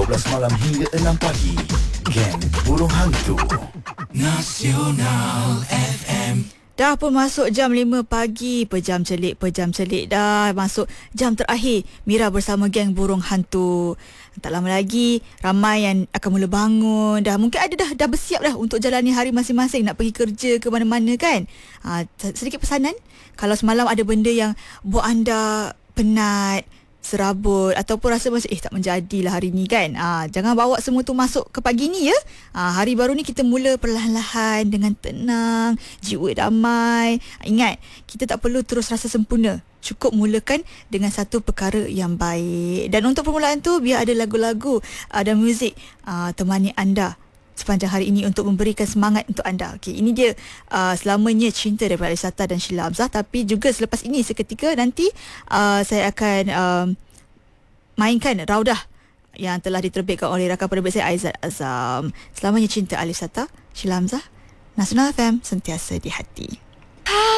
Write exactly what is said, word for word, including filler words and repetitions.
belas malam hingga enam pagi. Geng Burung Hantu Nasional F M. Dah pun masuk jam lima pagi, pejam celik, pejam celik dah masuk jam terakhir Mira bersama geng Burung Hantu. Tak lama lagi ramai yang akan mula bangun dah. Mungkin ada dah dah bersiap dah untuk jalani hari masing-masing, nak pergi kerja ke mana-mana kan. Ha, sedikit pesanan, kalau semalam ada benda yang buat anda penat, serabut ataupun rasa macam eh tak menjadilah hari ni kan, ha, jangan bawa semua tu masuk ke pagi ni ya. ha, Hari baru ni kita mula perlahan-lahan dengan tenang, jiwa damai. Ingat, kita tak perlu terus rasa sempurna, cukup mulakan dengan satu perkara yang baik. Dan untuk permulaan tu, biar ada lagu-lagu uh, dan muzik uh, temani anda sepanjang hari ini untuk memberikan semangat untuk anda. Okey, ini dia uh, Selamanya Cinta daripada Alisata dan Sheila Hamzah. Tapi juga selepas ini seketika nanti uh, saya akan uh, mainkan Raudah yang telah diterbitkan oleh rakan penerbit saya Aizat Azam. Selamanya Cinta Alisata, Sheila Hamzah, Nasional F M, sentiasa di hati.